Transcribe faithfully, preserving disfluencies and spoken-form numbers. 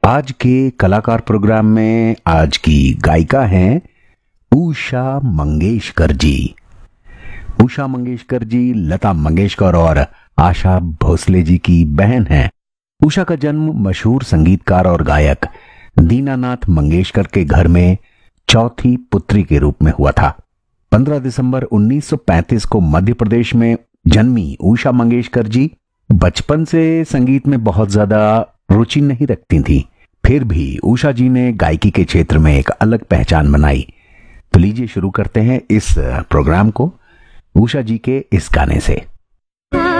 आज के कलाकार प्रोग्राम में आज की गायिका हैं उषा मंगेशकर जी। उषा मंगेशकर जी लता मंगेशकर और आशा भोसले जी की बहन हैं। उषा का जन्म मशहूर संगीतकार और गायक दीनानाथ मंगेशकर के घर में चौथी पुत्री के रूप में हुआ था। पंद्रह दिसंबर उन्नीस सौ पैंतीस को मध्य प्रदेश में जन्मी उषा मंगेशकर जी बचपन से संगीत में बहुत ज्यादा रुचि नहीं रखती थी। फिर भी उषा जी ने गायकी के क्षेत्र में एक अलग पहचान बनाई। तो लीजिए शुरू करते हैं इस प्रोग्राम को उषा जी के इस गाने से।